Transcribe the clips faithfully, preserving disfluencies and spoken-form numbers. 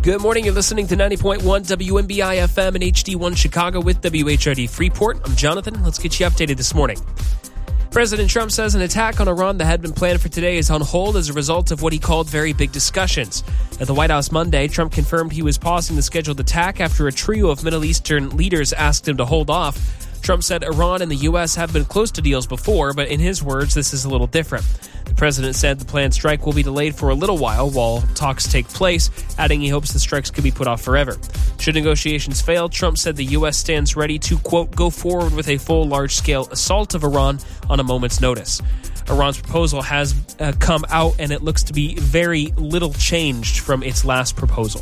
Good morning. You're listening to ninety point one W M B I F M and H D one Chicago with W H R D Freeport. I'm Jonathan. Let's get you updated this morning. President Trump says an attack on Iran that had been planned for today is on hold as a result of what he called very big discussions. At the White House Monday, Trump confirmed he was pausing the scheduled attack after a trio of Middle Eastern leaders asked him to hold off. Trump said Iran and the U S have been close to deals before, but in his words, this is a little different. The president said the planned strike will be delayed for a little while while talks take place, adding he hopes the strikes could be put off forever. Should negotiations fail, Trump said the U S stands ready to, quote, go forward with a full large-scale assault of Iran on a moment's notice. Iran's proposal has uh, come out, and it looks to be very little changed from its last proposal.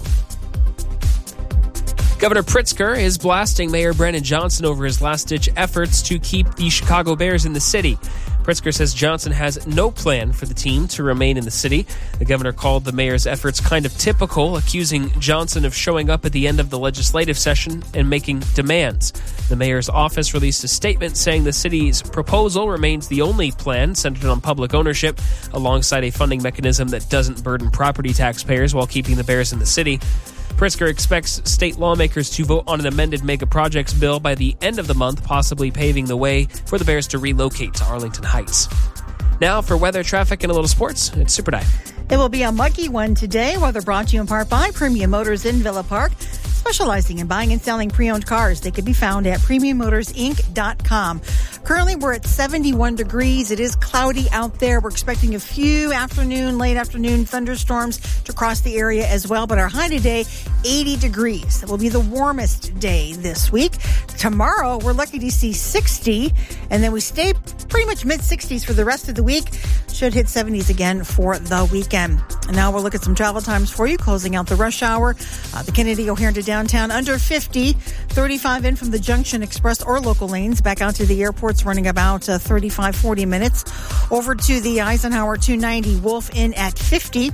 Governor Pritzker is blasting Mayor Brandon Johnson over his last-ditch efforts to keep the Chicago Bears in the city. Pritzker says Johnson has no plan for the team to remain in the city. The governor called the mayor's efforts kind of typical, accusing Johnson of showing up at the end of the legislative session and making demands. The mayor's office released a statement saying the city's proposal remains the only plan centered on public ownership, alongside a funding mechanism that doesn't burden property taxpayers while keeping the Bears in the city. Pritzker expects state lawmakers to vote on an amended mega projects bill by the end of the month, possibly paving the way for the Bears to relocate to Arlington Heights. Now for weather, traffic, and a little sports, it's Super Dive. It will be a muggy one today. Weather brought to you in part by Premium Motors in Villa Park, specializing in buying and selling pre-owned cars. They can be found at premium motors inc dot com. Currently, we're at seventy-one degrees. It is cloudy out there. We're expecting a few afternoon, late afternoon thunderstorms to cross the area as well. But our high today, eighty degrees. It will be the warmest day this week. Tomorrow, we're lucky to see sixty, and then we stay pretty much mid-sixties for the rest of the week. Should hit seventies again for the weekend. And now we'll look at some travel times for you, closing out the rush hour. Uh, the Kennedy O'Hare to downtown, under fifty, thirty-five in from the Junction Express or local lanes. Back out to the airport's running about uh, thirty-five, forty minutes. Over to the Eisenhower two ninety, Wolf in at fifty.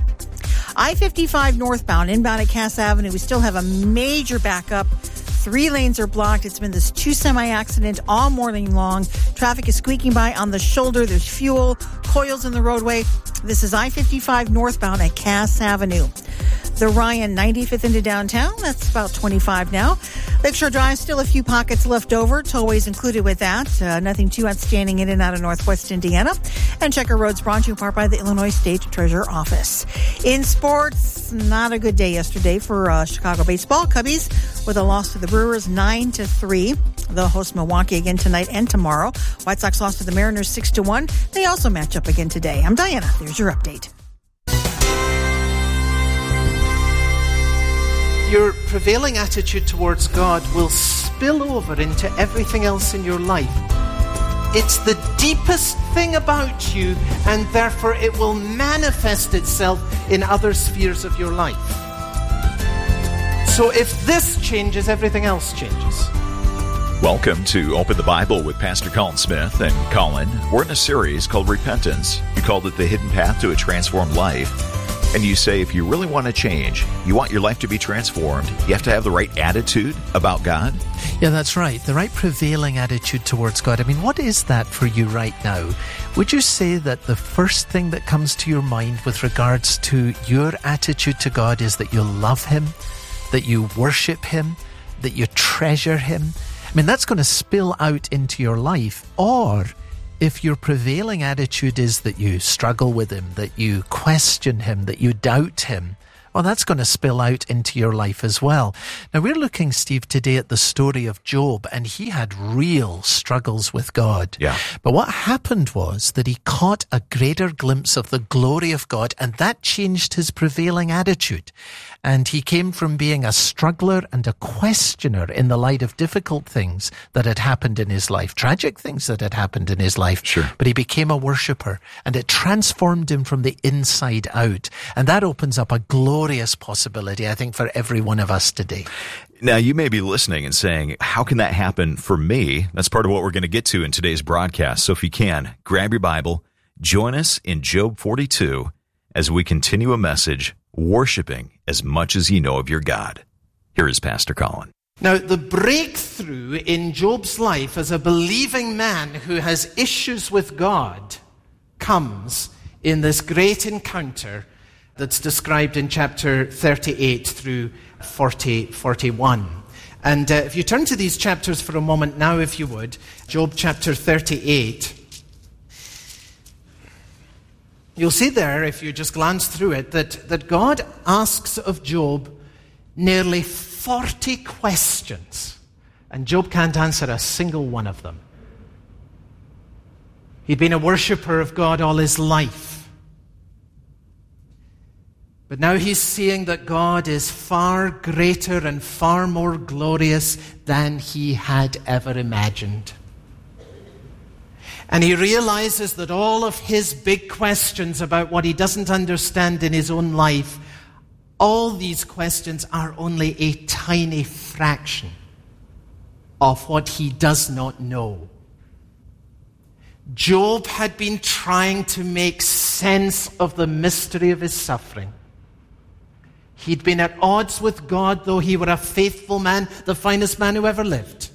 I fifty-five northbound, inbound at Cass Avenue. We still have a major backup. Three lanes are blocked. It's been this two semi-accident all morning long. Traffic is squeaking by on the shoulder. There's fuel, coils in the roadway. This is I fifty-five northbound at Cass Avenue. The Ryan ninety-fifth into downtown. That's about twenty-five now. Lakeshore Drive, still a few pockets left over. Tollways included with that. Uh, nothing too outstanding in and out of Northwest Indiana. And Checker Road's brought to you in part by the Illinois State Treasurer Office. In sports, not a good day yesterday for uh, Chicago baseball. Cubbies with a loss to the Brewers nine to three. They'll host Milwaukee again tonight and tomorrow. White Sox lost to the Mariners six to one. They also match up again today. I'm Diana. There's your update. Your prevailing attitude towards God will spill over into everything else in your life. It's the deepest thing about you, and therefore it will manifest itself in other spheres of your life. So if this changes, everything else changes. Welcome to Open the Bible with Pastor Colin Smith and Colin. We're in a series called Repentance. You called it The Hidden Path to a Transformed Life. And you say if you really want to change, you want your life to be transformed, you have to have the right attitude about God? Yeah, that's right. The right prevailing attitude towards God. I mean, what is that for you right now? Would you say that the first thing that comes to your mind with regards to your attitude to God is that you love Him, that you worship Him, that you treasure Him? I mean, that's going to spill out into your life. Or if your prevailing attitude is that you struggle with Him, that you question Him, that you doubt Him, well, that's going to spill out into your life as well. Now, we're looking, Steve, today at the story of Job, and he had real struggles with God. Yeah. But what happened was that he caught a greater glimpse of the glory of God, and that changed his prevailing attitude. And he came from being a struggler and a questioner in the light of difficult things that had happened in his life, tragic things that had happened in his life. Sure. But he became a worshipper, and it transformed him from the inside out. And that opens up a glorious possibility, I think, for every one of us today. Now, you may be listening and saying, how can that happen for me? That's part of what we're going to get to in today's broadcast. So if you can, grab your Bible, join us in Job forty-two as we continue a message, worshiping as much as you know of your God. Here is Pastor Colin. Now, the breakthrough in Job's life as a believing man who has issues with God comes in this great encounter that's described in chapter thirty-eight through forty, forty-one. And uh, if you turn to these chapters for a moment now, if you would, Job chapter thirty-eight, you'll see there, if you just glance through it, that, that God asks of Job nearly forty questions, and Job can't answer a single one of them. He'd been a worshipper of God all his life. But now he's seeing that God is far greater and far more glorious than he had ever imagined. And he realizes that all of his big questions about what he doesn't understand in his own life, all these questions are only a tiny fraction of what he does not know. Job had been trying to make sense of the mystery of his suffering. He'd been at odds with God, though he were a faithful man, the finest man who ever lived.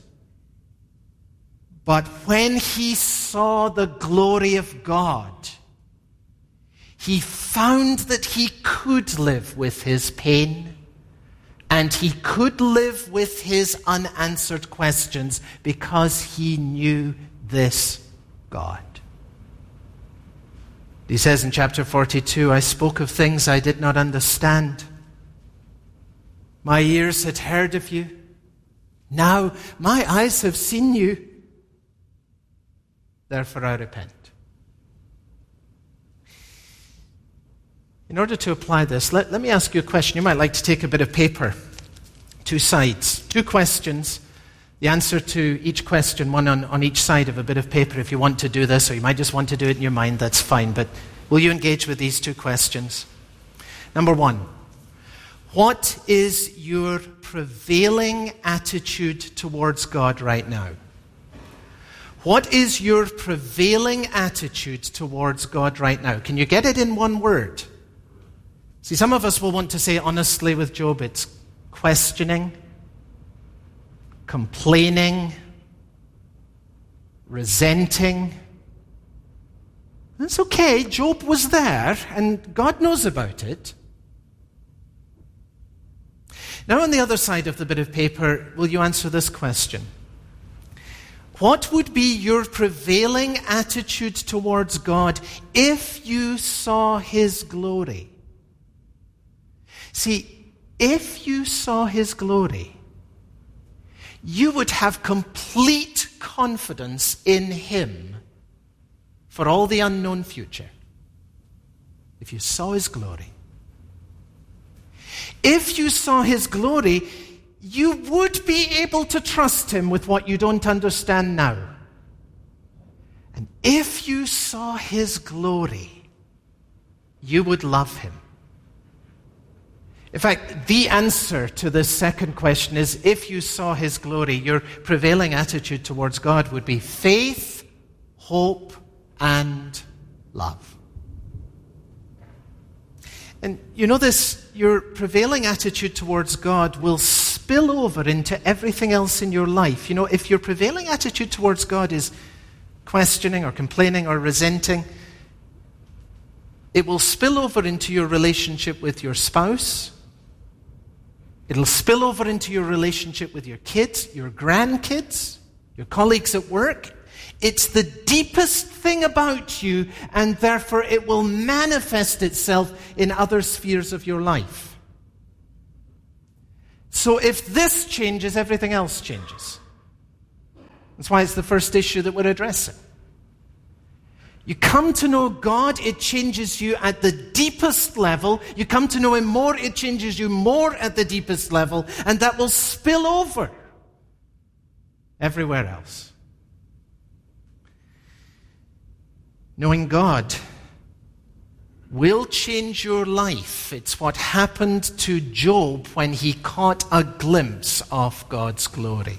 But when he saw the glory of God, he found that he could live with his pain, and he could live with his unanswered questions because he knew this God. He says in chapter forty-two, I spoke of things I did not understand. My ears had heard of you. Now my eyes have seen you. Therefore I repent. In order to apply this, let, let me ask you a question. You might like to take a bit of paper. Two sides. Two questions. The answer to each question, one on, on each side of a bit of paper if you want to do this, or you might just want to do it in your mind, that's fine. But will you engage with these two questions? Number one, what is your prevailing attitude towards God right now? What is your prevailing attitude towards God right now? Can you get it in one word? See, some of us will want to say honestly with Job, it's questioning, complaining, resenting. That's okay. Job was there, and God knows about it. Now, on the other side of the bit of paper, will you answer this question? What would be your prevailing attitude towards God if you saw his glory? See, if you saw his glory, you would have complete confidence in him for all the unknown future. If you saw his glory. If you saw his glory, you would be able to trust him with what you don't understand now. And if you saw his glory, you would love him. In fact, the answer to this second question is, if you saw his glory, your prevailing attitude towards God would be faith, hope, and love. And you know this, your prevailing attitude towards God will spill over into everything else in your life. You know, if your prevailing attitude towards God is questioning or complaining or resenting, it will spill over into your relationship with your spouse. It'll spill over into your relationship with your kids, your grandkids, your colleagues at work. It's the deepest thing about you, and therefore it will manifest itself in other spheres of your life. So if this changes, everything else changes. That's why it's the first issue that we're addressing. You come to know God, it changes you at the deepest level. You come to know him more, it changes you more at the deepest level, and that will spill over everywhere else. Knowing God will change your life. It's what happened to Job when he caught a glimpse of God's glory.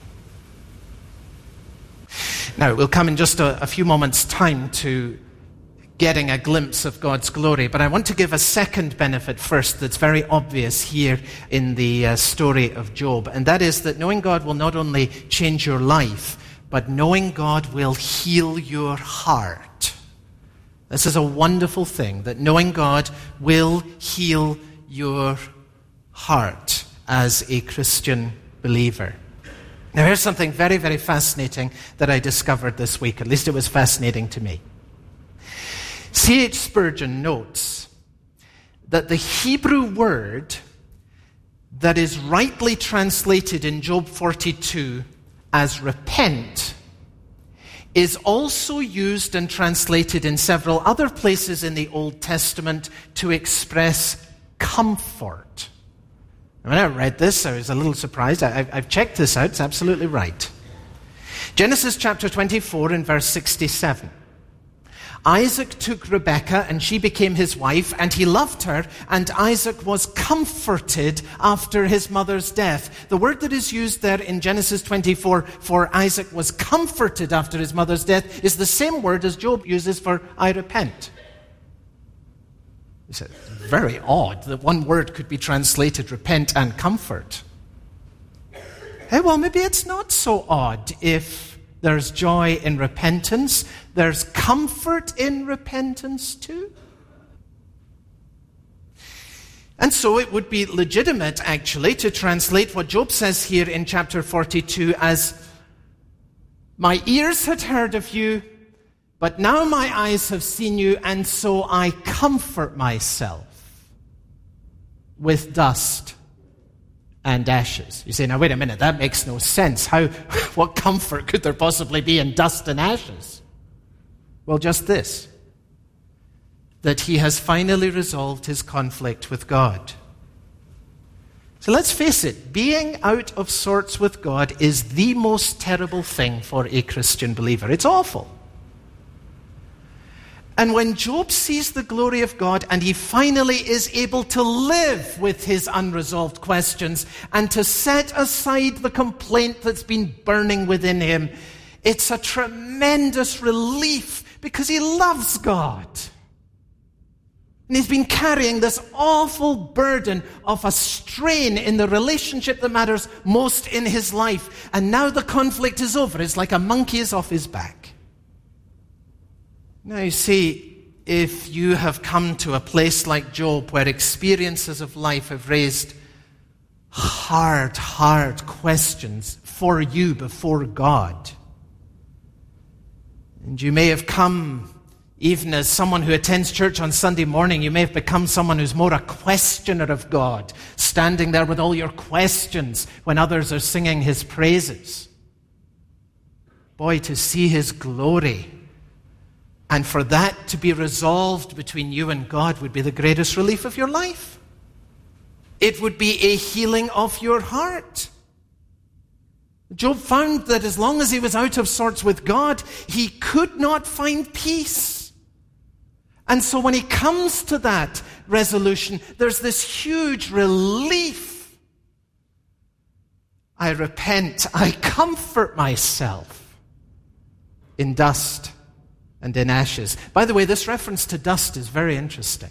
Now, we'll come in just a, a few moments' time to getting a glimpse of God's glory, but I want to give a second benefit first that's very obvious here in the uh, story of Job, and that is that knowing God will not only change your life, but knowing God will heal your heart This is a wonderful thing, that knowing God will heal your heart as a Christian believer. Now, here's something very, very fascinating that I discovered this week. At least it was fascinating to me. C H Spurgeon notes that the Hebrew word that is rightly translated in Job forty-two as repent is also used and translated in several other places in the Old Testament to express comfort. When I read this, I was a little surprised. I, I've checked this out. It's absolutely right. Genesis chapter twenty-four and verse sixty-seven. Isaac took Rebekah, and she became his wife, and he loved her, and Isaac was comforted after his mother's death. The word that is used there in Genesis twenty-four for Isaac was comforted after his mother's death is the same word as Job uses for I repent. It's very odd that one word could be translated repent and comfort. Hey, well, maybe it's not so odd if there's joy in repentance. There's comfort in repentance too. And so it would be legitimate, actually, to translate what Job says here in chapter forty-two as, my ears had heard of you, but now my eyes have seen you, and so I comfort myself with dust and ashes. You say, now wait a minute, that makes no sense. How, what comfort could there possibly be in dust and ashes? Well, just this, that he has finally resolved his conflict with God. So let's face it, being out of sorts with God is the most terrible thing for a Christian believer. It's awful. And when Job sees the glory of God and he finally is able to live with his unresolved questions and to set aside the complaint that's been burning within him, it's a tremendous relief because he loves God. And he's been carrying this awful burden of a strain in the relationship that matters most in his life. And now the conflict is over. It's like a monkey is off his back. Now, you see, if you have come to a place like Job where experiences of life have raised hard, hard questions for you before God, and you may have come, even as someone who attends church on Sunday morning, you may have become someone who's more a questioner of God, standing there with all your questions when others are singing his praises. Boy, to see his glory, and for that to be resolved between you and God would be the greatest relief of your life. It would be a healing of your heart. Job found that as long as he was out of sorts with God, he could not find peace. And so when he comes to that resolution, there's this huge relief. I repent, I comfort myself in dust and in ashes. By the way, this reference to dust is very interesting.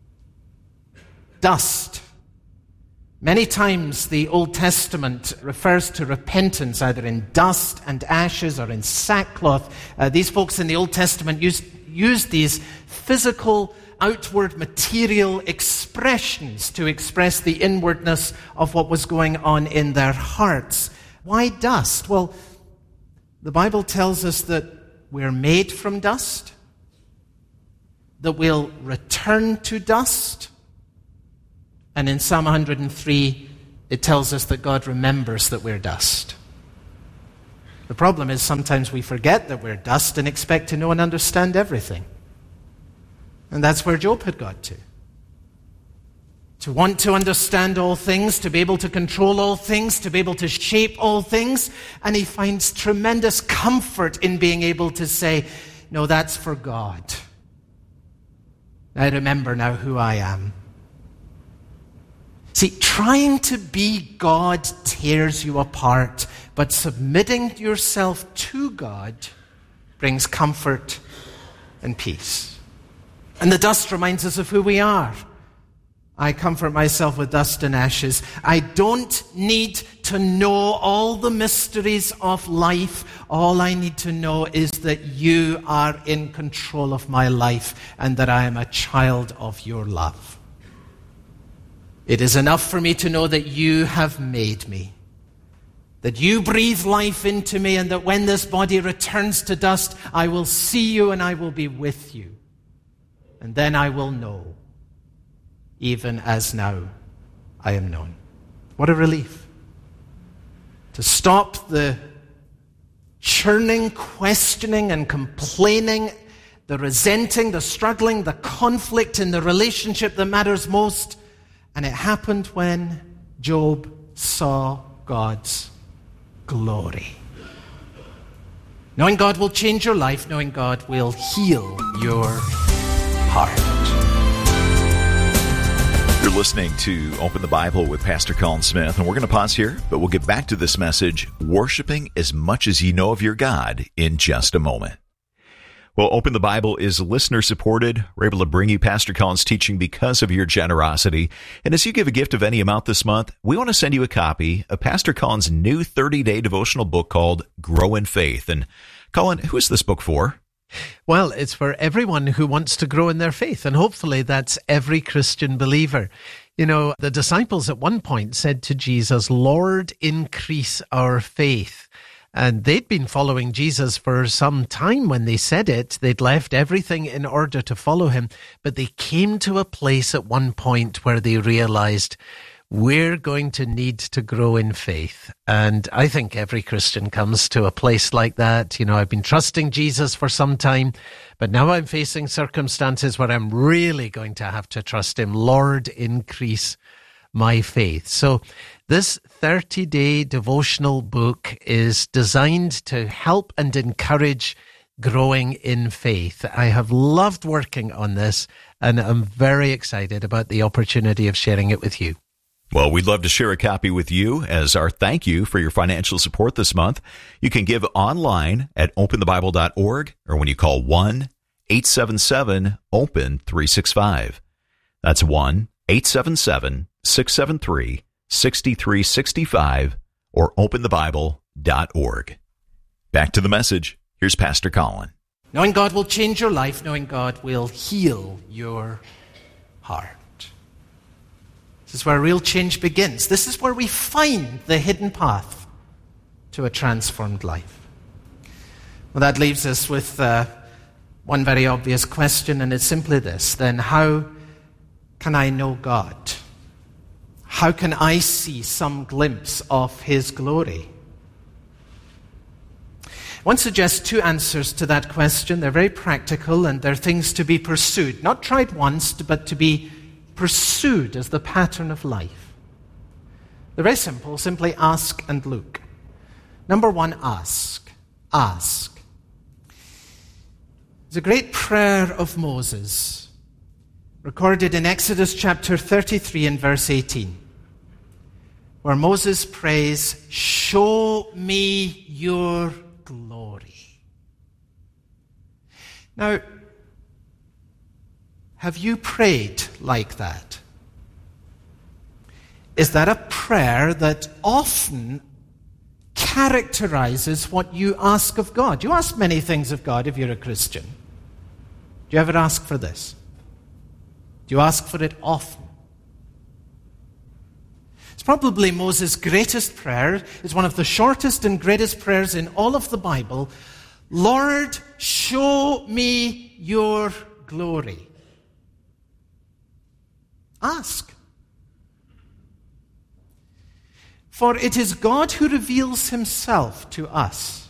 Dust. Many times the Old Testament refers to repentance either in dust and ashes or in sackcloth. Uh, these folks in the Old Testament used, used these physical, outward, material expressions to express the inwardness of what was going on in their hearts. Why dust? Well, the Bible tells us that we're made from dust, that we'll return to dust. And in Psalm one hundred three, it tells us that God remembers that we're dust. The problem is sometimes we forget that we're dust and expect to know and understand everything. And that's where Job had got to. To want to understand all things, to be able to control all things, to be able to shape all things. And he finds tremendous comfort in being able to say, no, that's for God. I remember now who I am. See, trying to be God tears you apart, but submitting yourself to God brings comfort and peace. And the dust reminds us of who we are. I comfort myself with dust and ashes. I don't need to know all the mysteries of life. All I need to know is that you are in control of my life and that I am a child of your love. It is enough for me to know that you have made me, that you breathe life into me, and that when this body returns to dust, I will see you and I will be with you. And then I will know, even as now I am known. What a relief. To stop the churning, questioning, and complaining, the resenting, the struggling, the conflict in the relationship that matters most. And it happened when Job saw God's glory. Knowing God will change your life, knowing God will heal your heart. You're listening to Open the Bible with Pastor Colin Smith, and we're going to pause here, but we'll get back to this message, Worshiping as Much as You Know of Your God, in just a moment. Well, Open the Bible is listener-supported. We're able to bring you Pastor Colin's teaching because of your generosity. And as you give a gift of any amount this month, we want to send you a copy of Pastor Colin's new thirty-day devotional book called Grow in Faith. And Colin, who is this book for? Well, it's for everyone who wants to grow in their faith, and hopefully that's every Christian believer. You know, the disciples at one point said to Jesus, "Lord, increase our faith." And they'd been following Jesus for some time when they said it. They'd left everything in order to follow him, but they came to a place at one point where they realized, we're going to need to grow in faith. And I think every Christian comes to a place like that. You know, I've been trusting Jesus for some time, but now I'm facing circumstances where I'm really going to have to trust him. Lord, increase my faith. So this thirty-day devotional book is designed to help and encourage growing in faith. I have loved working on this, and I'm very excited about the opportunity of sharing it with you. Well, we'd love to share a copy with you as our thank you for your financial support this month. You can give online at open the bible dot org or when you call one eight seven seven open three six five. That's one eight seven seven six seven three six three six five or open the bible dot org. Back to the message. Here's Pastor Colin. Knowing God will change your life, knowing God will heal your heart. This is where real change begins. This is where we find the hidden path to a transformed life. Well, that leaves us with uh, one very obvious question, and it's simply this. Then how can I know God? How can I see some glimpse of his glory? I want to suggest two answers to that question. They're very practical, and they're things to be pursued. Not tried once, but to be pursued as the pattern of life. They're very simple. Simply ask and look. Number one, ask. Ask. There's a great prayer of Moses recorded in Exodus chapter thirty-three and verse eighteen, where Moses prays, "Show me your glory." Now, have you prayed like that? Is that a prayer that often characterizes what you ask of God? You ask many things of God if you're a Christian. Do you ever ask for this? Do you ask for it often? It's probably Moses' greatest prayer. It's one of the shortest and greatest prayers in all of the Bible. Lord, show me your glory. Ask. For it is God who reveals himself to us.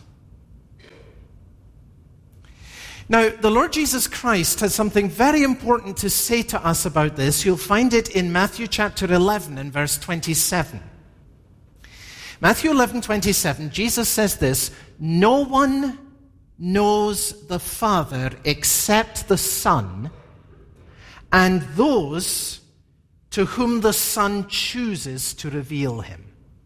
Now, the Lord Jesus Christ has something very important to say to us about this. You'll find it in Matthew chapter eleven and verse twenty-seven. Matthew eleven, twenty-seven, Jesus says this, "No one knows the Father except the Son, and those to whom the Son chooses to reveal him."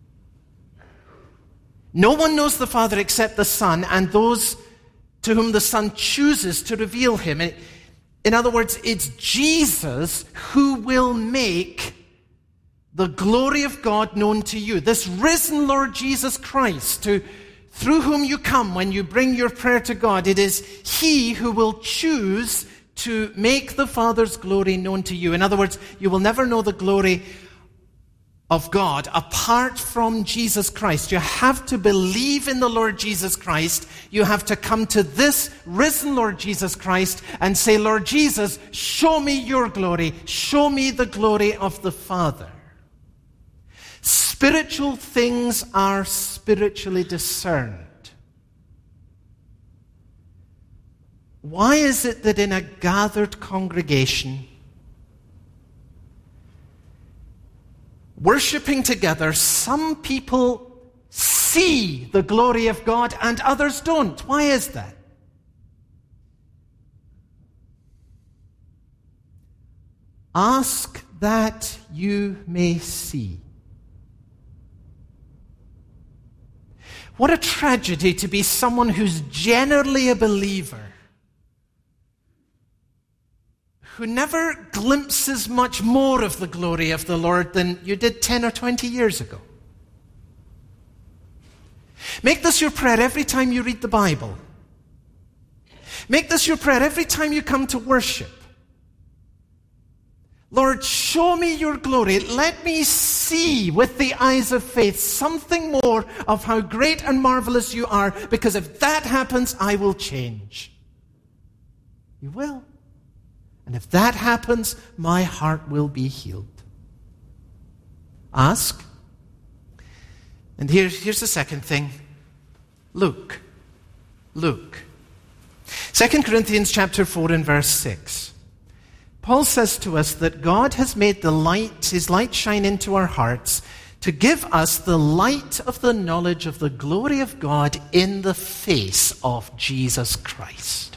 No one knows the Father except the Son, and those to whom the Son chooses to reveal him. In other words, it's Jesus who will make the glory of God known to you. This risen Lord Jesus Christ, to, through whom you come when you bring your prayer to God, it is He who will choose to make the Father's glory known to you. In other words, you will never know the glory of God apart from Jesus Christ. You have to believe in the Lord Jesus Christ. You have to come to this risen Lord Jesus Christ and say, Lord Jesus, show me your glory. Show me the glory of the Father. Spiritual things are spiritually discerned. Why is it that in a gathered congregation, worshiping together, some people see the glory of God and others don't? Why is that? Ask that you may see. What a tragedy to be someone who's generally a believer, who never glimpses much more of the glory of the Lord than you did ten or twenty years ago. Make this your prayer every time you read the Bible. Make this your prayer every time you come to worship. Lord, show me your glory. Let me see with the eyes of faith something more of how great and marvelous you are, because if that happens, I will change. You will. And if that happens, my heart will be healed. Ask. And here, here's the second thing. Look. Look. Second Corinthians chapter four and verse six. Paul says to us that God has made the light, His light shine into our hearts to give us the light of the knowledge of the glory of God in the face of Jesus Christ.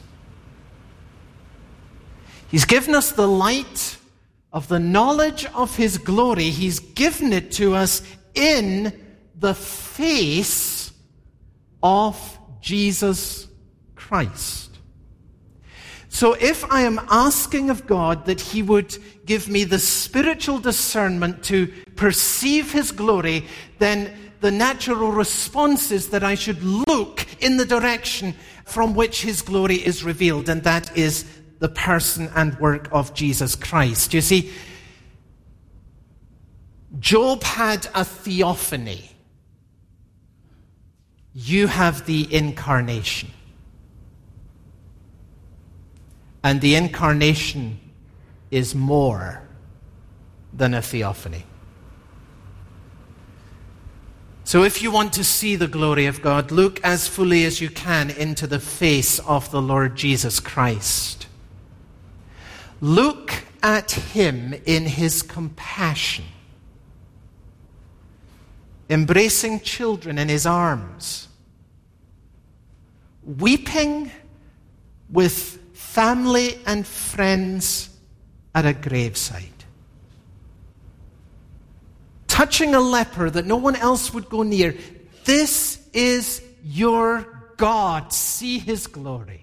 He's given us the light of the knowledge of His glory. He's given it to us in the face of Jesus Christ. So if I am asking of God that He would give me the spiritual discernment to perceive His glory, then the natural response is that I should look in the direction from which His glory is revealed, and that is the person and work of Jesus Christ. You see, Job had a theophany. You have the incarnation. And the incarnation is more than a theophany. So if you want to see the glory of God, look as fully as you can into the face of the Lord Jesus Christ. Look at Him in His compassion, embracing children in His arms, weeping with family and friends at a graveside, touching a leper that no one else would go near. This is your God. See His glory.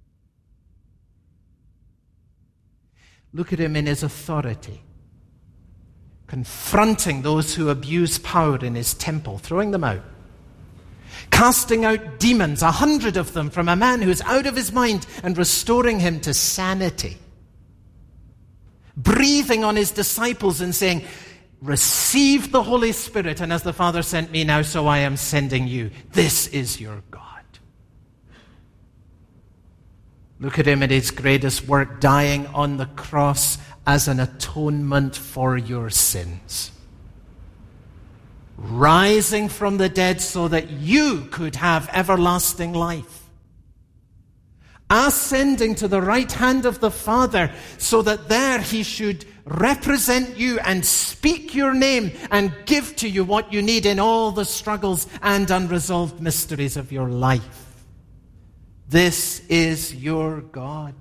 Look at Him in His authority, confronting those who abuse power in His temple, throwing them out. Casting out demons, a hundred of them, from a man who is out of his mind, and restoring him to sanity. Breathing on His disciples and saying, receive the Holy Spirit, and as the Father sent me, now so I am sending you. This is your God. Look at Him at His greatest work, dying on the cross as an atonement for your sins. Rising from the dead so that you could have everlasting life. Ascending to the right hand of the Father so that there He should represent you and speak your name and give to you what you need in all the struggles and unresolved mysteries of your life. This is your God.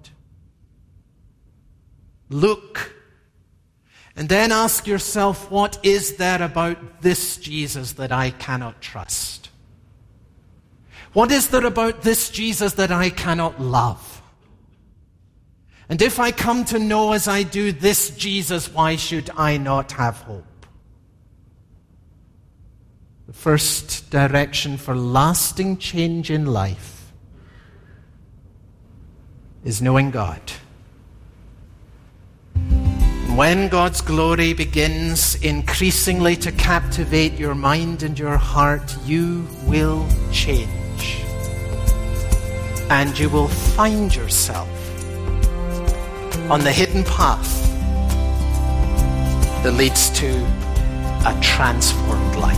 Look. And then ask yourself, what is there about this Jesus that I cannot trust? What is there about this Jesus that I cannot love? And if I come to know as I do this Jesus, why should I not have hope? The first direction for lasting change in life is knowing God. When God's glory begins increasingly to captivate your mind and your heart, you will change. And you will find yourself on the hidden path that leads to a transformed life.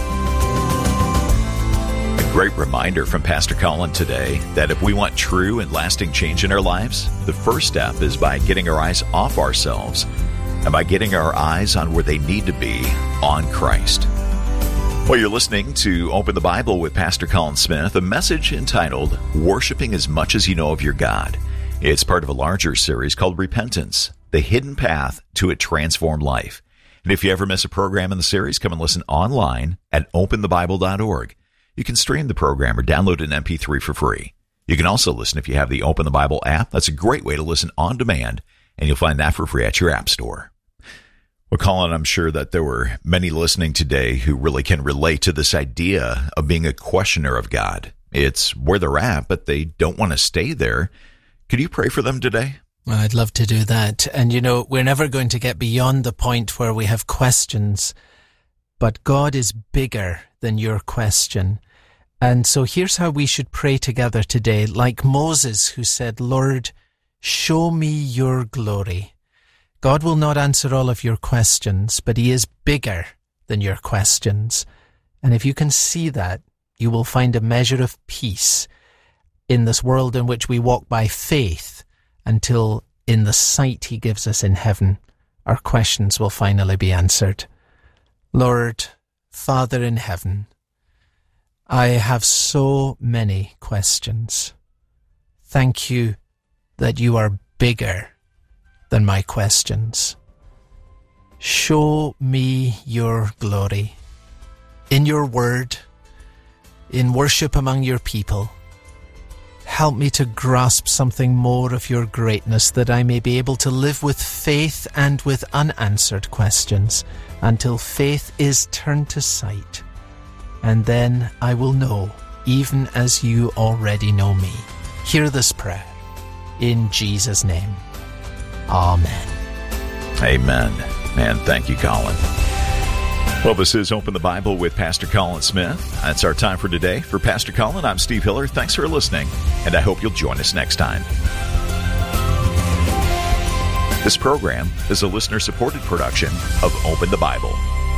A great reminder from Pastor Colin today that if we want true and lasting change in our lives, the first step is by getting our eyes off ourselves and by getting our eyes on where they need to be, on Christ. Well, you're listening to Open the Bible with Pastor Colin Smith, a message entitled, Worshiping as Much as You Know of Your God. It's part of a larger series called Repentance, the hidden path to a transformed life. And if you ever miss a program in the series, come and listen online at open the bible dot org. You can stream the program or download an M P three for free. You can also listen if you have the Open the Bible app. That's a great way to listen on demand, and you'll find that for free at your app store. Well, Colin, I'm sure that there were many listening today who really can relate to this idea of being a questioner of God. It's where they're at, but they don't want to stay there. Could you pray for them today? Well, I'd love to do that. And, you know, we're never going to get beyond the point where we have questions, but God is bigger than your question. And so here's how we should pray together today, like Moses, who said, Lord, show me your glory. God will not answer all of your questions, but he is bigger than your questions. And if you can see that, you will find a measure of peace in this world in which we walk by faith until in the sight he gives us in heaven, our questions will finally be answered. Lord, Father in heaven, I have so many questions. Thank you that you are bigger than my questions. Show me your glory in your word, in worship among your people. Help me to grasp something more of your greatness, that I may be able to live with faith and with unanswered questions until faith is turned to sight. And then I will know, even as you already know me. Hear this prayer in Jesus' name. Amen. Amen. And thank you, Colin. Well, this is Open the Bible with Pastor Colin Smith. That's our time for today. For Pastor Colin, I'm Steve Hiller. Thanks for listening, and I hope you'll join us next time. This program is a listener-supported production of Open the Bible.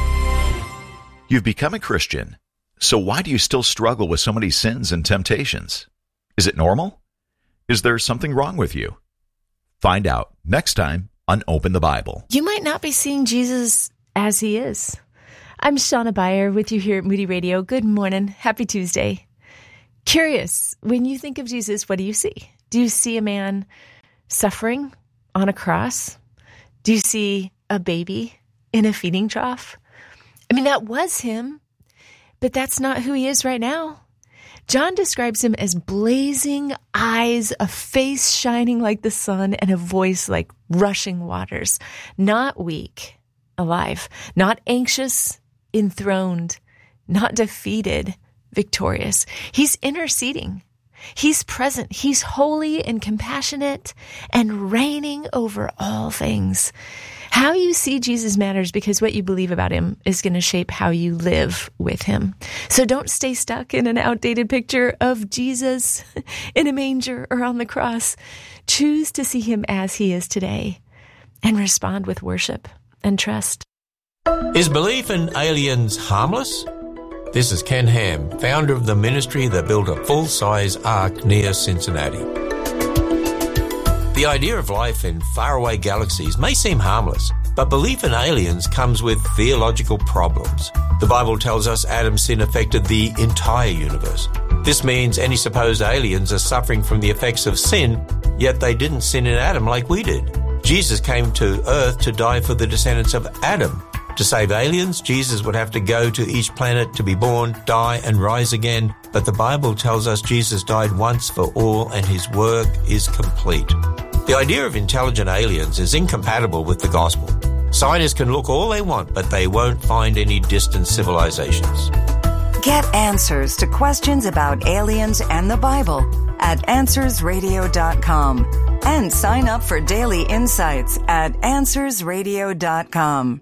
You've become a Christian, so why do you still struggle with so many sins and temptations? Is it normal? Is there something wrong with you? Find out next time on Open the Bible. You might not be seeing Jesus as he is. I'm Shauna Beyer with you here at Moody Radio. Good morning. Happy Tuesday. Curious, when you think of Jesus, what do you see? Do you see a man suffering on a cross? Do you see a baby in a feeding trough? I mean, that was him, but that's not who he is right now. John describes him as blazing eyes, a face shining like the sun, and a voice like rushing waters. Not weak, alive. Not anxious, enthroned. Not defeated, victorious. He's interceding. He's present. He's holy and compassionate and reigning over all things. How you see Jesus matters, because what you believe about him is going to shape how you live with him. So don't stay stuck in an outdated picture of Jesus in a manger or on the cross. Choose to see him as he is today and respond with worship and trust. Is belief in aliens harmless? This is Ken Ham, founder of the ministry that built a full-size ark near Cincinnati. The idea of life in faraway galaxies may seem harmless, but belief in aliens comes with theological problems. The Bible tells us Adam's sin affected the entire universe. This means any supposed aliens are suffering from the effects of sin, yet they didn't sin in Adam like we did. Jesus came to earth to die for the descendants of Adam. To save aliens, Jesus would have to go to each planet to be born, die, and rise again. But the Bible tells us Jesus died once for all and his work is complete. The idea of intelligent aliens is incompatible with the gospel. Scientists can look all they want, but they won't find any distant civilizations. Get answers to questions about aliens and the Bible at answers radio dot com. And sign up for daily insights at answers radio dot com.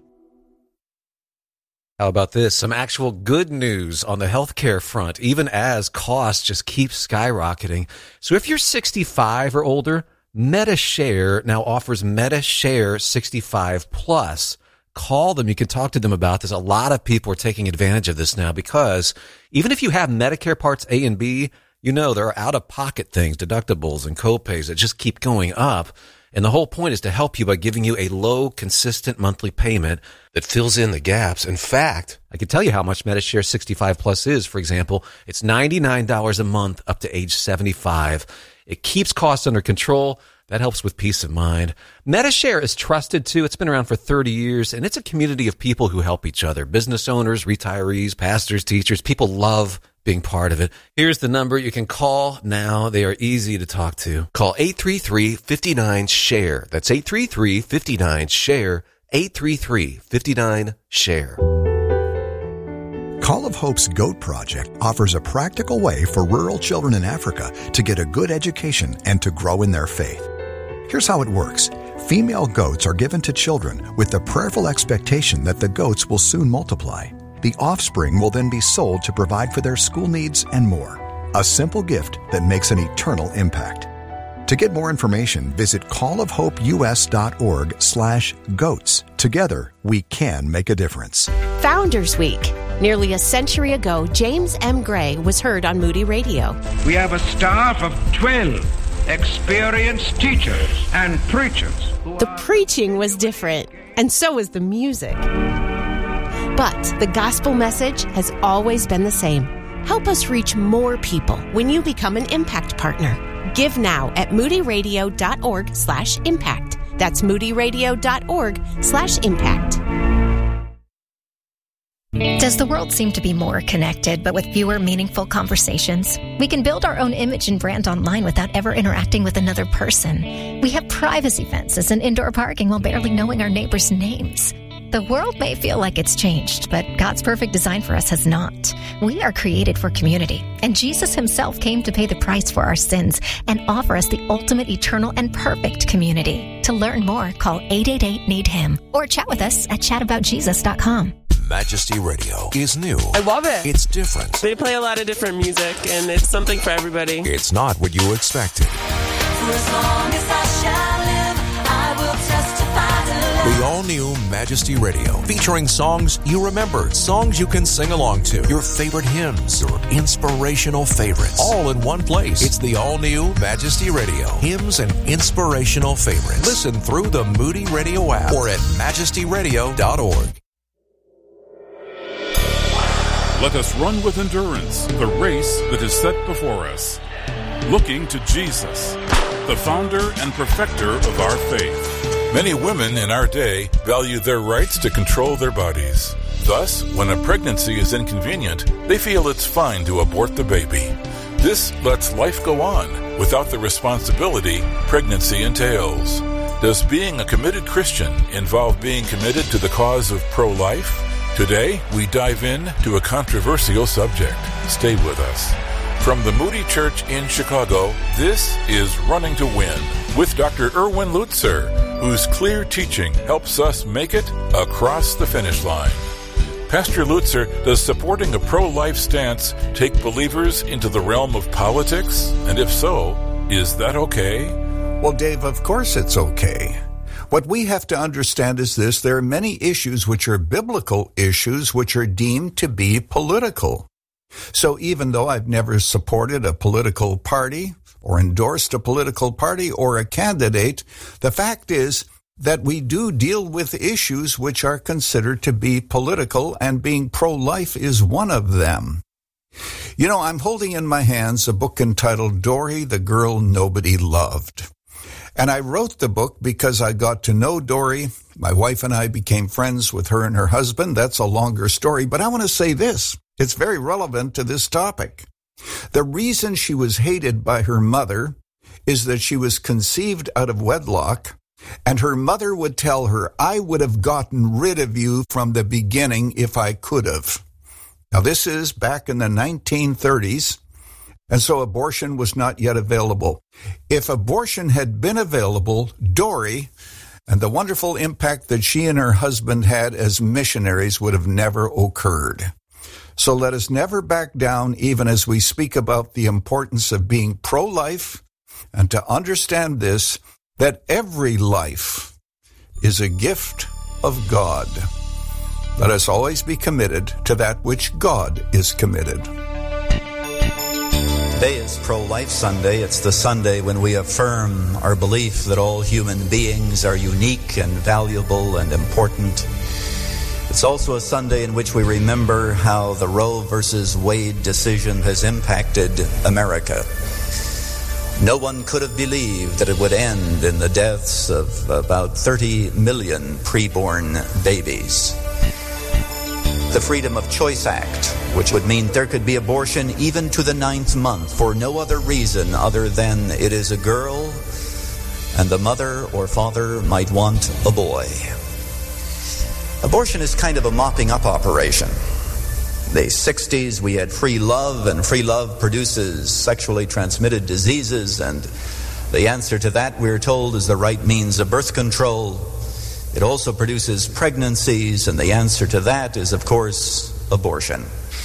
How about this? Some actual good news on the healthcare front, even as costs just keep skyrocketing. So if you're sixty-five or older, MediShare now offers MediShare sixty-five plus. Call them. You can talk to them about this. A lot of people are taking advantage of this now because even if you have Medicare Parts A and B, you know there are out-of-pocket things, deductibles and copays that just keep going up. And the whole point is to help you by giving you a low, consistent monthly payment that fills in the gaps. In fact, I can tell you how much MediShare sixty-five plus is. For example, it's ninety-nine dollars a month up to age seventy-five. It keeps costs under control. That helps with peace of mind. MediShare is trusted too. It's been around for thirty years, and it's a community of people who help each other. Business owners, retirees, pastors, teachers. People love being part of it. Here's the number you can call now. They are easy to talk to. Call eight three three, five nine, SHARE. That's eight three three, five nine, SHARE. eight three three, five nine, SHARE. Call of Hope's Goat Project offers a practical way for rural children in Africa to get a good education and to grow in their faith. Here's how it works. Female goats are given to children with the prayerful expectation that the goats will soon multiply. The offspring will then be sold to provide for their school needs and more. A simple gift that makes an eternal impact. To get more information, visit callofhopeus.org slash goats. Together, we can make a difference. Founders Week. Nearly a century ago, James M. Gray was heard on Moody Radio. We have a staff of twelve experienced teachers and preachers. The preaching was different, and so was the music. But the gospel message has always been the same. Help us reach more people when you become an impact partner. Give now at moodyradio.org slash impact. That's moodyradio.org slash impact. Does the world seem to be more connected, but with fewer meaningful conversations? We can build our own image and brand online without ever interacting with another person. We have privacy fences and indoor parking while barely knowing our neighbors' names. The world may feel like it's changed, but God's perfect design for us has not. We are created for community, and Jesus himself came to pay the price for our sins and offer us the ultimate, eternal, and perfect community. To learn more, call eight eight eight, need him or chat with us at chat about jesus dot com. Majesty Radio is new. I love it. It's different. They play a lot of different music, and it's something for everybody. It's not what you expected. For as long as I shall live, I will testify to love. The all-new Majesty Radio, featuring songs you remember, songs you can sing along to, your favorite hymns, your inspirational favorites, all in one place. It's the all-new Majesty Radio, hymns and inspirational favorites. Listen through the Moody Radio app or at majesty radio dot org. Let us run with endurance the race that is set before us, looking to Jesus, the founder and perfecter of our faith. Many women in our day value their rights to control their bodies. Thus, when a pregnancy is inconvenient, they feel it's fine to abort the baby. This lets life go on without the responsibility pregnancy entails. Does being a committed Christian involve being committed to the cause of pro-life? Today, we dive in to a controversial subject. Stay with us. From the Moody Church in Chicago, this is Running to Win with Doctor Erwin Lutzer, whose clear teaching helps us make it across the finish line. Pastor Lutzer, does supporting a pro-life stance take believers into the realm of politics? And if so, is that okay? Well, Dave, of course it's okay. What we have to understand is this: there are many issues which are biblical issues which are deemed to be political. So even though I've never supported a political party or endorsed a political party or a candidate, the fact is that we do deal with issues which are considered to be political, and being pro-life is one of them. You know, I'm holding in my hands a book entitled Dory, the Girl Nobody Loved. And I wrote the book because I got to know Dory. My wife and I became friends with her and her husband. That's a longer story, but I want to say this. It's very relevant to this topic. The reason she was hated by her mother is that she was conceived out of wedlock, and her mother would tell her, I would have gotten rid of you from the beginning if I could have. Now, this is back in the nineteen thirties, and so abortion was not yet available. If abortion had been available, Dory and the wonderful impact that she and her husband had as missionaries would have never occurred. So let us never back down, even as we speak about the importance of being pro-life, and to understand this, that every life is a gift of God. Let us always be committed to that which God is committed. Today is Pro-Life Sunday. It's the Sunday when we affirm our belief that all human beings are unique and valuable and important. It's also a Sunday in which we remember how the Roe versus Wade decision has impacted America. No one could have believed that it would end in the deaths of about thirty million preborn babies. The Freedom of Choice Act, which would mean there could be abortion even to the ninth month for no other reason other than it is a girl and the mother or father might want a boy. Abortion is kind of a mopping up operation. The sixties, we had free love, and free love produces sexually transmitted diseases, and the answer to that, we're told, is the right means of birth control. It also produces pregnancies, and the answer to that is, of course, abortion.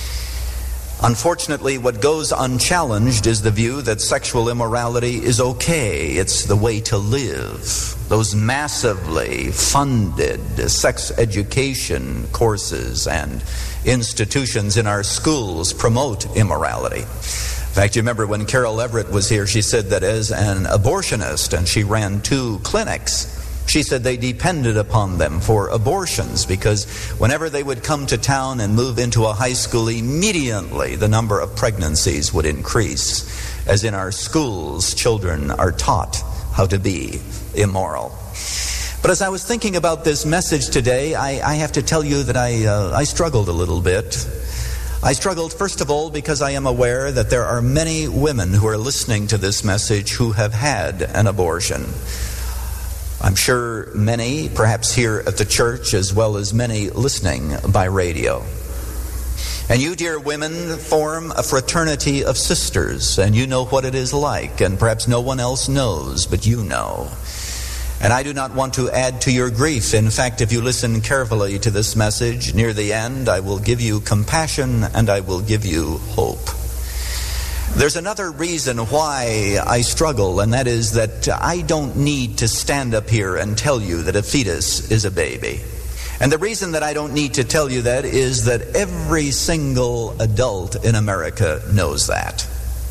Unfortunately, what goes unchallenged is the view that sexual immorality is okay. It's the way to live. Those massively funded sex education courses and institutions in our schools promote immorality. In fact, you remember when Carol Everett was here, she said that as an abortionist, and she ran two clinics, she said they depended upon them for abortions because whenever they would come to town and move into a high school, immediately the number of pregnancies would increase. As in our schools, children are taught how to be immoral. But as I was thinking about this message today, I, I have to tell you that I, uh, I struggled a little bit. I struggled, first of all, because I am aware that there are many women who are listening to this message who have had an abortion. I'm sure many, perhaps here at the church, as well as many listening by radio. And you, dear women, form a fraternity of sisters, and you know what it is like, and perhaps no one else knows, but you know. And I do not want to add to your grief. In fact, if you listen carefully to this message, near the end, I will give you compassion and I will give you hope. There's another reason why I struggle, and that is that I don't need to stand up here and tell you that a fetus is a baby. And the reason that I don't need to tell you that is that every single adult in America knows that.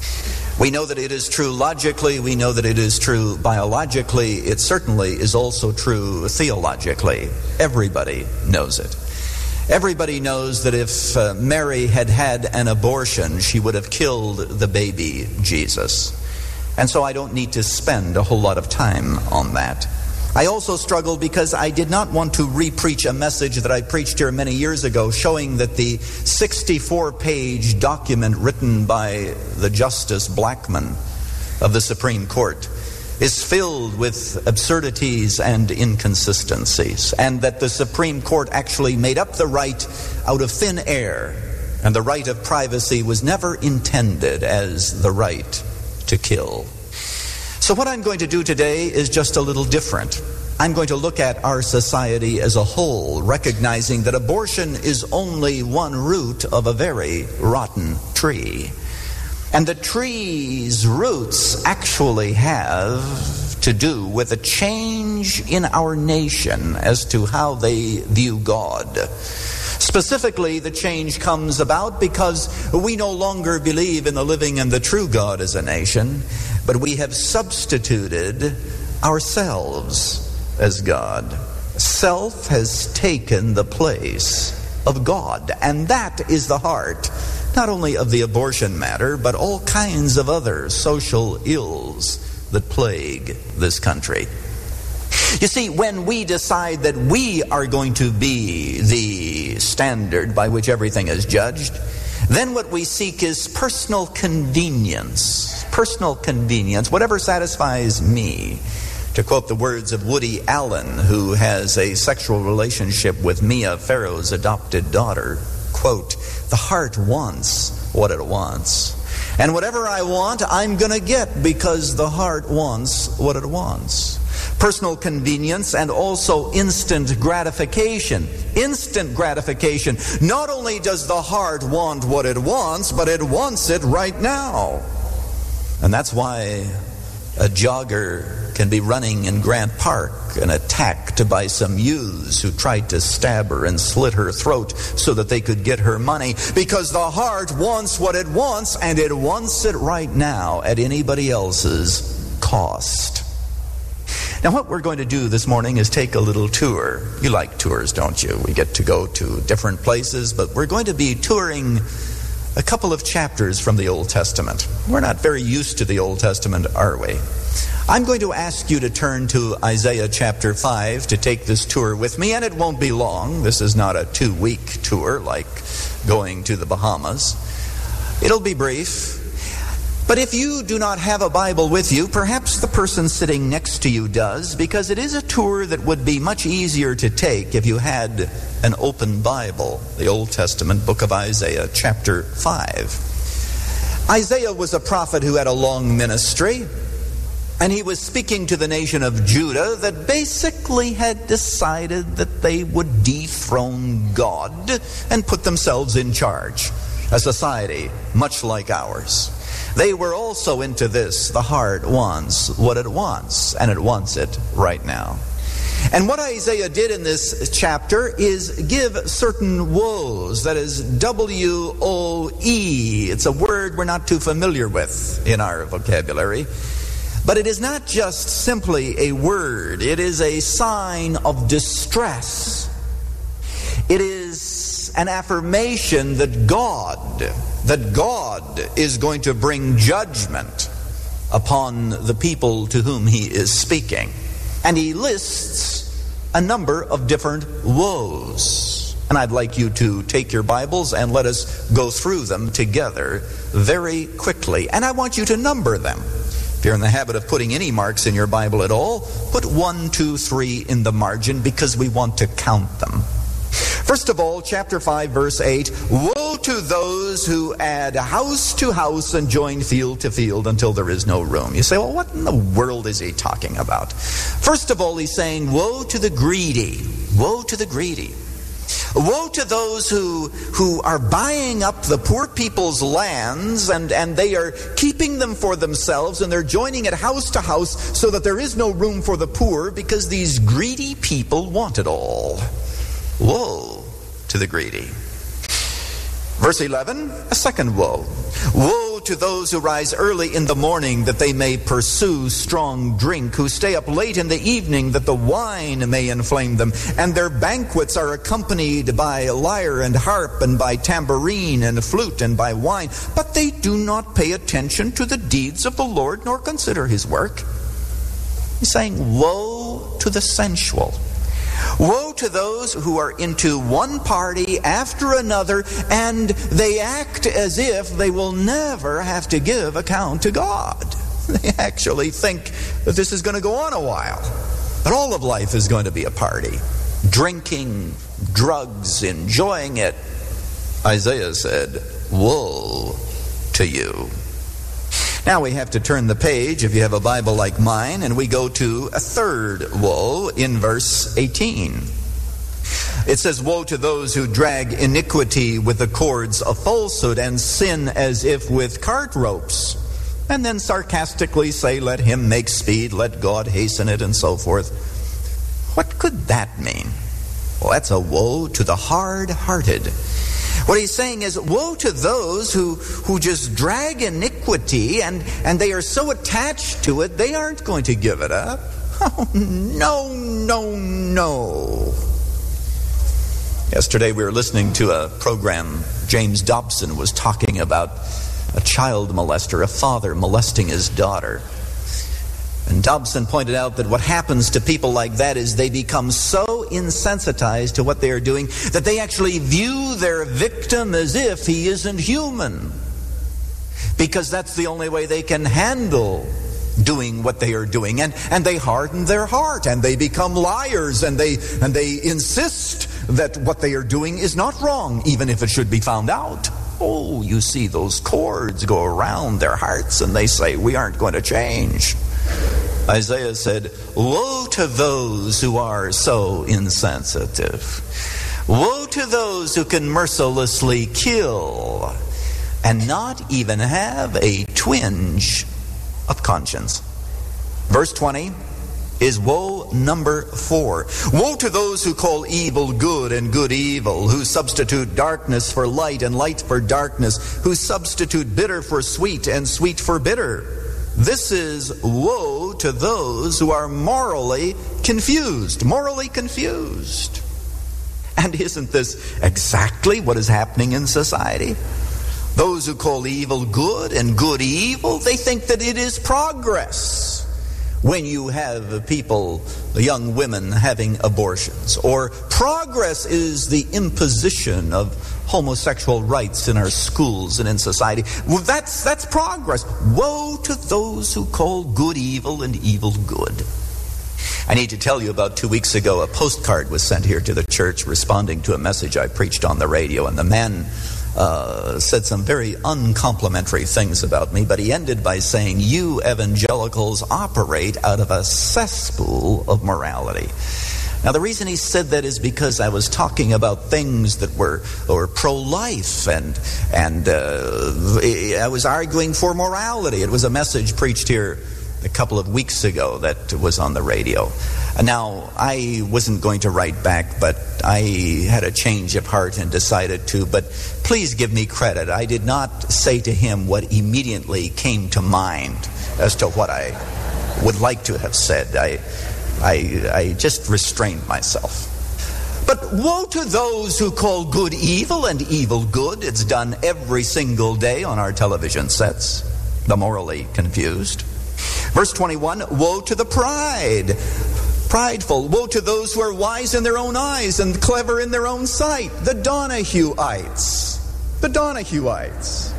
We know that it is true logically, we know that it is true biologically, it certainly is also true theologically. Everybody knows it. Everybody knows that if uh, Mary had had an abortion, she would have killed the baby Jesus. And so I don't need to spend a whole lot of time on that. I also struggle because I did not want to re-preach a message that I preached here many years ago, showing that the sixty-four page document written by the Justice Blackmun of the Supreme Court is filled with absurdities and inconsistencies, and that the Supreme Court actually made up the right out of thin air, and the right of privacy was never intended as the right to kill. So what I'm going to do today is just a little different. I'm going to look at our society as a whole, recognizing that abortion is only one root of a very rotten tree. And the tree's roots actually have to do with a change in our nation as to how they view God. Specifically, the change comes about because we no longer believe in the living and the true God as a nation, but we have substituted ourselves as God. Self has taken the place of God, and that is the heart not only of the abortion matter, but all kinds of other social ills that plague this country. You see, when we decide that we are going to be the standard by which everything is judged, then what we seek is personal convenience, personal convenience, whatever satisfies me. To quote the words of Woody Allen, who has a sexual relationship with Mia Farrow's adopted daughter, quote, the heart wants what it wants. And whatever I want, I'm going to get because the heart wants what it wants. Personal convenience and also instant gratification. Instant gratification. Not only does the heart want what it wants, but it wants it right now. And that's why a jogger can be running in Grant Park and attacked by some youths who tried to stab her and slit her throat so that they could get her money, because the heart wants what it wants, and it wants it right now at anybody else's cost. Now, what we're going to do this morning is take a little tour. You like tours, don't you? We get to go to different places, but we're going to be touring a couple of chapters from the Old Testament. We're not very used to the Old Testament, are we? I'm going to ask you to turn to Isaiah chapter five to take this tour with me, and it won't be long. This is not a two-week tour like going to the Bahamas. It'll be brief. But if you do not have a Bible with you, perhaps the person sitting next to you does, because it is a tour that would be much easier to take if you had an open Bible. The Old Testament, book of Isaiah, chapter five. Isaiah was a prophet who had a long ministry, and he was speaking to the nation of Judah that basically had decided that they would dethrone God and put themselves in charge. A society much like ours. They were also into this. The heart wants what it wants, and it wants it right now. And what Isaiah did in this chapter is give certain woes. That is W O E. It's a word we're not too familiar with in our vocabulary. But it is not just simply a word. It is a sign of distress. It is an affirmation that God, that God is going to bring judgment upon the people to whom he is speaking. And he lists a number of different woes. And I'd like you to take your Bibles and let us go through them together very quickly. And I want you to number them. If you're in the habit of putting any marks in your Bible at all, put one, two, three in the margin, because we want to count them. First of all, chapter five, verse eight, woe to those who add house to house and join field to field until there is no room. You say, well, what in the world is he talking about? First of all, he's saying, woe to the greedy. Woe to the greedy. Woe to those who who are buying up the poor people's lands, and, and they are keeping them for themselves, and they're joining it house to house so that there is no room for the poor, because these greedy people want it all. Woe to the greedy. Verse eleven, a second woe. Woe to those who rise early in the morning that they may pursue strong drink, who stay up late in the evening that the wine may inflame them, and their banquets are accompanied by lyre and harp, and by tambourine and flute, and by wine, but they do not pay attention to the deeds of the Lord, nor consider his work. He's saying, woe to the sensual. Woe to those who are into one party after another, and they act as if they will never have to give account to God. They actually think that this is going to go on a while, that all of life is going to be a party. Drinking, drugs, enjoying it. Isaiah said, woe to you. Now we have to turn the page, if you have a Bible like mine, and we go to a third woe in verse eighteen. It says, woe to those who drag iniquity with the cords of falsehood, and sin as if with cart ropes. And then sarcastically say, let him make speed, let God hasten it, and so forth. What could that mean? Well, that's a woe to the hard-hearted. What he's saying is, woe to those who, who just drag iniquity, and, and they are so attached to it, they aren't going to give it up. Oh, no, no, no. Yesterday we were listening to a program. James Dobson was talking about a child molester, a father molesting his daughter. And Dobson pointed out that what happens to people like that is they become so insensitized to what they are doing that they actually view their victim as if he isn't human. because that's the only way they can handle doing what they are doing. And, and they harden their heart, and they become liars, and they, and they insist that what they are doing is not wrong, even if it should be found out. Oh, you see those cords go around their hearts, and they say, we aren't going to change. Isaiah said, woe to those who are so insensitive. Woe to those who can mercilessly kill and not even have a twinge of conscience. Verse twenty is woe number four. Woe to those who call evil good and good evil, who substitute darkness for light and light for darkness, who substitute bitter for sweet and sweet for bitter. This is woe to those who are morally confused. Morally confused. And isn't this exactly what is happening in society? Those who call evil good and good evil, they think that it is progress when you have people, young women, having abortions. Or progress is the imposition of homosexual rights in our schools and in society. Well, that's, that's progress. Woe to those who call good evil and evil good. I need to tell you, about two weeks ago, a postcard was sent here to the church responding to a message I preached on the radio, and the man uh, said some very uncomplimentary things about me, but he ended by saying, you evangelicals operate out of a cesspool of morality. Now, the reason he said that is because I was talking about things that were, were pro-life, and, and uh, I was arguing for morality. It was a message preached here a couple of weeks ago that was on the radio. Now, I wasn't going to write back, but I had a change of heart and decided to. But please give me credit. I did not say to him what immediately came to mind as to what I would like to have said. I, I, I just restrained myself. But woe to those who call good evil and evil good. It's done every single day on our television sets. The morally confused. Verse twenty-one, woe to the pride, prideful. Woe to those who are wise in their own eyes and clever in their own sight. The Donahueites. The Donahueites.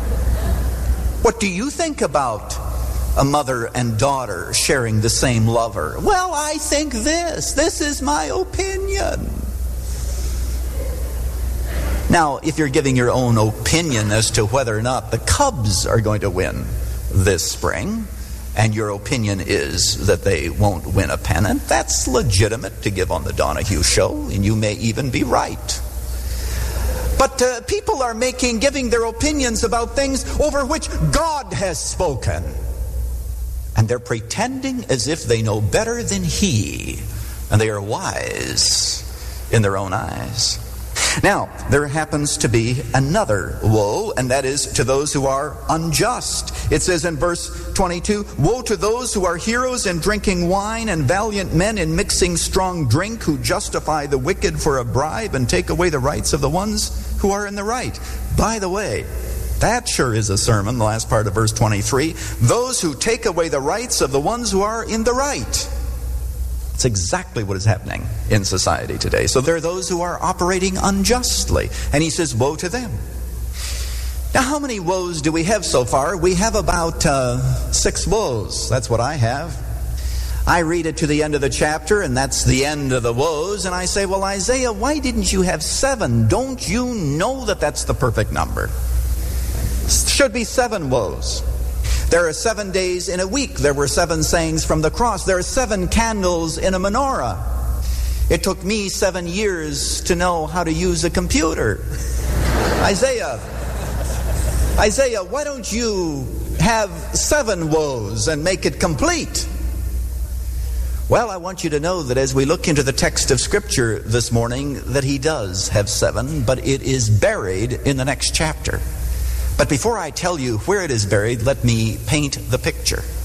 What do you think about a mother and daughter sharing the same lover? Well, I think this. This is my opinion. Now, if you're giving your own opinion as to whether or not the Cubs are going to win this spring, and your opinion is that they won't win a pennant, that's legitimate to give on the Donahue Show, and you may even be right. But uh, people are making, giving their opinions about things over which God has spoken. And they're pretending as if they know better than He, and they are wise in their own eyes. Now, there happens to be another woe, and that is to those who are unjust. It says in verse twenty-two, woe to those who are heroes in drinking wine and valiant men in mixing strong drink, who justify the wicked for a bribe and take away the rights of the ones who are in the right. By the way, that sure is a sermon, the last part of verse twenty-three. Those who take away the rights of the ones who are in the right. It's exactly what is happening in society today. So there are those who are operating unjustly. And he says, woe to them. Now, how many woes do we have so far? We have about uh, six woes. That's what I have. I read it to the end of the chapter, and that's the end of the woes. And I say, well, Isaiah, why didn't you have seven? Don't you know that that's the perfect number? Should be seven woes. There are seven days in a week. There were seven sayings from the cross. There are seven candles in a menorah. It took me seven years to know how to use a computer. Isaiah, Isaiah, why don't you have seven woes and make it complete? Well, I want you to know that as we look into the text of Scripture this morning, that he does have seven, but it is buried in the next chapter. But before I tell you where it is buried, let me paint the picture.